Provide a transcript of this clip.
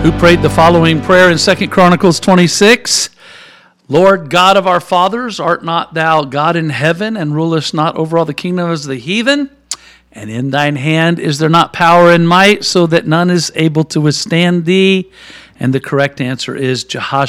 who prayed the following prayer in 2 Chronicles 26. Lord God of our fathers, art not thou God in heaven, and rulest not over all the kingdoms of the heathen? And in thine hand is there not power and might, so that none is able to withstand thee? And the correct answer is Jehoshaphat.